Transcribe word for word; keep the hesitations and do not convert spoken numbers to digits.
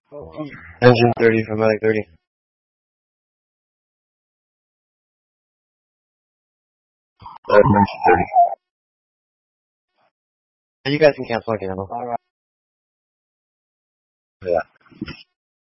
Engine thirty for Medic thirty. Uh, Engine thirty. You guys can cancel again. Yeah.